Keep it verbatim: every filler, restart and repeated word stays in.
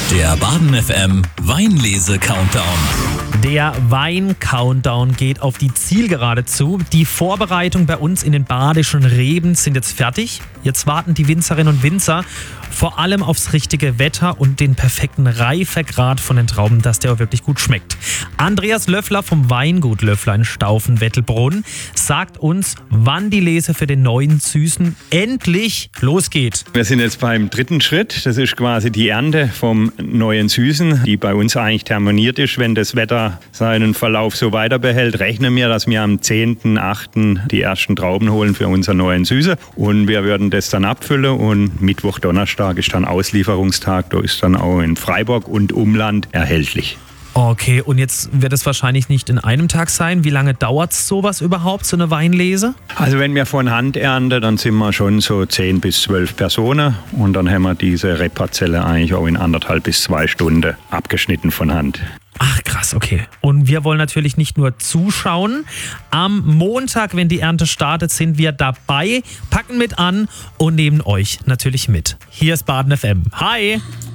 Der Baden F M Weinlese-Countdown. Der Wein-Countdown geht auf die Zielgerade zu. Die Vorbereitungen bei uns in den badischen Reben sind jetzt fertig. Jetzt warten die Winzerinnen und Winzer vor allem aufs richtige Wetter und den perfekten Reifegrad von den Trauben, dass der auch wirklich gut schmeckt. Andreas Löffler vom Weingut Löffler in Staufen-Wettelbrunn sagt uns, wann die Lese für den neuen Süßen endlich losgeht. Wir sind jetzt beim dritten Schritt. Das ist quasi die Ernte vom neuen Süßen, die bei uns eigentlich terminiert ist. Wenn das Wetter seinen Verlauf so weiter behält, rechnen wir, dass wir am zehnten achten die ersten Trauben holen für unseren neuen Süße. Und wir würden das dann abfüllen und Mittwoch, Donnerstag ist dann Auslieferungstag. Da ist dann auch in Freiburg und Umland erhältlich. Okay, und jetzt wird es wahrscheinlich nicht in einem Tag sein. Wie lange dauert sowas überhaupt, so eine Weinlese? Also wenn wir von Hand ernten, dann sind wir schon so zehn bis zwölf Personen. Und dann haben wir diese Rebparzelle eigentlich auch in anderthalb bis zwei Stunden abgeschnitten von Hand. Ach krass, okay. Und wir wollen natürlich nicht nur zuschauen. Am Montag, wenn die Ernte startet, sind wir dabei, packen mit an und nehmen euch natürlich mit. Hier ist Baden F M. Hi!